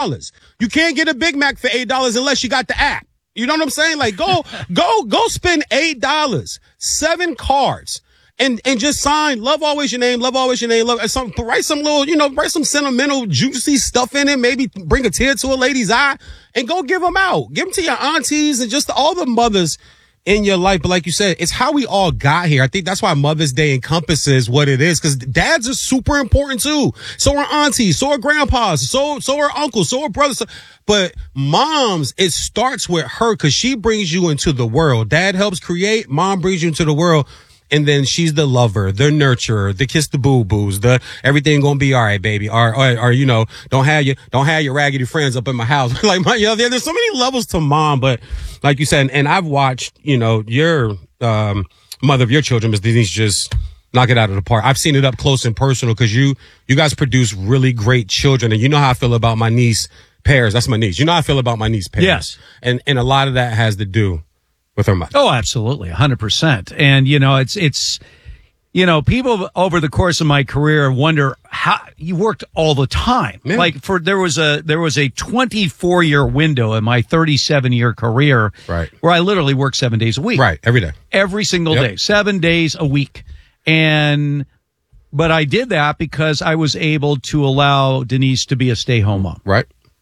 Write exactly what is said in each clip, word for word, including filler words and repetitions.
dollars. You can't get a Big Mac for eight dollars unless you got the app. You know what I'm saying? Like, go, go, go spend eight dollars, seven cards, and, and just sign love always your name, love always your name, love, some, write some little, you know, write some sentimental, juicy stuff in it, maybe bring a tear to a lady's eye, and go give them out. Give them to your aunties and just all the mothers in your life. But like you said, it's how we all got here. I think that's why Mother's Day encompasses what it is, because dads are super important too. So are aunties, so are grandpas, so, so are uncles, so are brothers. But moms, it starts with her because she brings you into the world. Dad helps create, mom brings you into the world. And then she's the lover, the nurturer, the kiss the boo-boos, the everything gonna be all right, baby. Or, or, or, you know, don't have your, don't have your raggedy friends up in my house. Like, my, you know, there, there's so many levels to mom, but like you said, and I've watched, you know, your, um, mother of your children, Miz Denise, just knock it out of the park. I've seen it up close and personal because you, you guys produce really great children. And you know how I feel about my niece, Pears. That's my niece. You know how I feel about my niece, Pears. Yes. And, and a lot of that has to do with her mother. Oh, absolutely. A hundred percent. And, you know, it's, it's, you know, people over the course of my career wonder how you worked all the time. Yeah. Like for, there was a, there was a twenty-four year window in my thirty-seven year career. Right. Where I literally worked seven days a week. Right. Every day. Every single Yep. day. Seven days a week. And, but I did that because I was able to allow Denise to be a stay home mom. Right.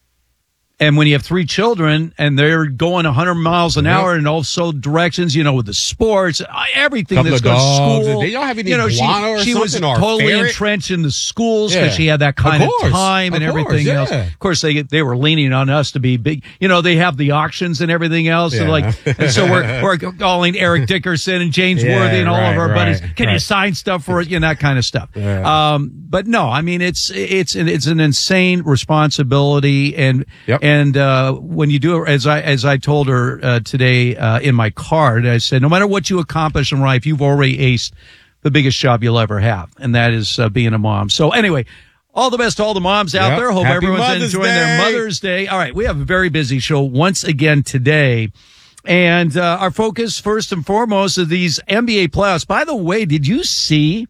And when you have three children and they're going one hundred miles an Yep. hour in also directions, you know, with the sports, everything Couple that's of going to dogs. school. Did y'all have any you know, she, iguana or she was something, or totally ferret? entrenched in the schools because Yeah. she had that kind Of of, course. time and Of course, everything yeah. else. Of course, they they were leaning on us to be big. You know, they have the auctions and everything else. Yeah. So like, and so we're we're calling Eric Dickerson and James Yeah, Worthy and all right, of our right, buddies. Can you right. sign stuff for it? You know, that kind of stuff. Yeah. Um, but no, I mean, it's it's it's an insane responsibility, and Yep. and uh, when you do it, as I as I told her uh, today uh, in my card, I said, no matter what you accomplish in life, you've already aced the biggest job you'll ever have, and that is uh, being a mom. So anyway, all the best to all the moms out Yep. there. Hope Happy everyone's Mother's enjoying their Day. Mother's Day. All right, we have a very busy show once again today. And uh, our focus, first and foremost, is these N B A playoffs. By the way, did you see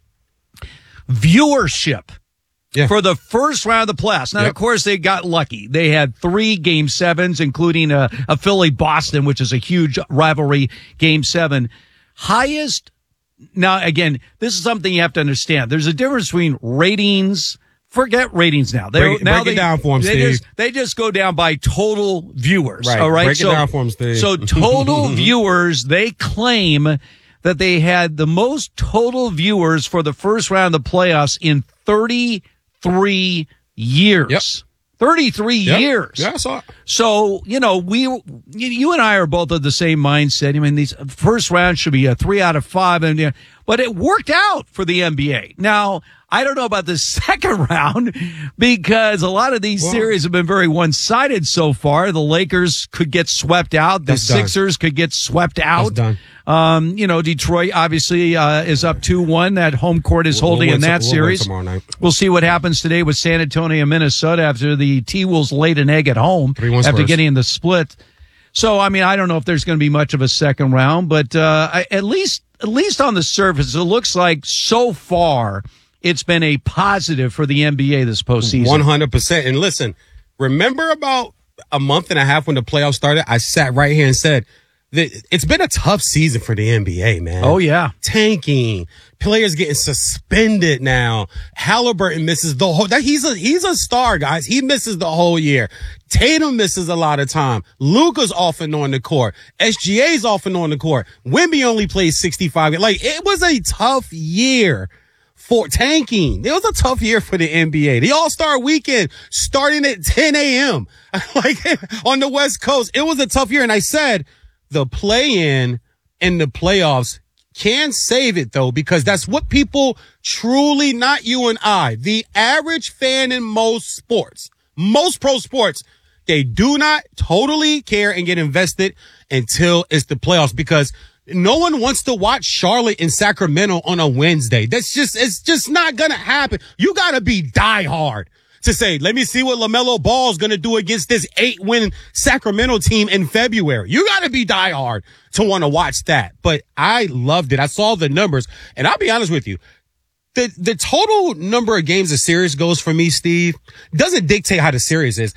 viewership Yeah. for the first round of the playoffs? Now, Yep. of course, they got lucky. They had three game sevens, including a, a Philly-Boston, which is a huge rivalry game seven. Highest. Now, again, this is something you have to understand. There's a difference between ratings. Forget ratings now. They Break it- now break it they, down for 'em, they Steve. Just, they just go down by total viewers. Right. All right. Break it so, down for 'em, Steve. So total viewers, they claim that they had the most total viewers for the first round of the playoffs in thirty-three years. Yep. thirty-three Yep. years. Yeah, I saw it. So, you know, we, you, you and I are both of the same mindset. I mean, these first round should be a three out of five, and uh, but it worked out for the N B A. Now, I don't know about the second round because a lot of these Well, series have been very one-sided so far. The Lakers could get swept out. The That's done. Sixers could get swept out. That's done. Um, you know, Detroit obviously uh, is up two one. That home court is We'll- holding we'll in win that some- we'll win series. tomorrow night. We'll see what happens today with San Antonio and Minnesota after the T-Wolves laid an egg at home three one after Spurs. getting the split. So, I mean, I don't know if there's going to be much of a second round, but uh, I, at least at least on the surface, it looks like so far it's been a positive for the N B A this postseason. one hundred percent. And listen, remember about a month and a half when the playoffs started, I sat right here and said that it's been a tough season for the N B A, man. Oh, yeah. Tanking. Players getting suspended now. Halliburton misses the whole, that he's a, he's a star, guys. He misses the whole year. Tatum misses a lot of time. Luka's off and on the court. S G A's off and on the court. Wemby only plays sixty-five. Like, it was a tough year for tanking. It was a tough year for the N B A. The All-Star weekend starting at ten a.m. like on the West Coast. It was a tough year. And I said the play-in and the playoffs can save it though, because that's what people truly, not you and I, the average fan in most sports, most pro sports, they do not totally care and get invested until it's the playoffs, because no one wants to watch Charlotte and Sacramento on a Wednesday. That's just, it's just not going to happen. You got to be diehard to say, let me see what LaMelo Ball is going to do against this eight win Sacramento team in February. You got to be diehard to want to watch that. But I loved it. I saw the numbers, and I'll be honest with you. The, the total number of games a series goes for me, Steve, doesn't dictate how the series is.